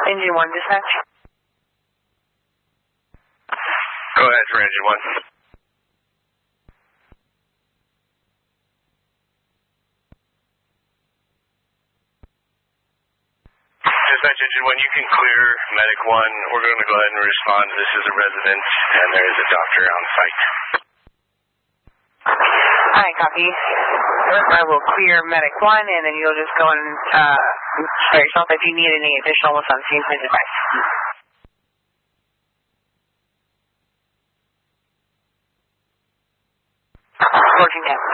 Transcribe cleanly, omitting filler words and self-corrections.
Engine 1 dispatch. Go ahead for Engine 1. Dispatch Engine 1, you can clear Medic 1. We're going to go ahead and respond. This is a resident, and there is a doctor on site. Alright, copy. I will clear Medic 1, and then you'll just go and spare yourself if you need any additional on scene, please advise. Working 10.